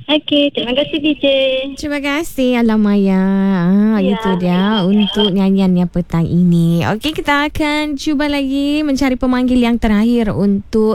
Okey, terima kasih DJ. Terima kasih Alamaya. Ya. Itu dia untuk nyanyiannya petang ini. Okey, kita akan cuba lagi mencari pemanggil yang terakhir untuk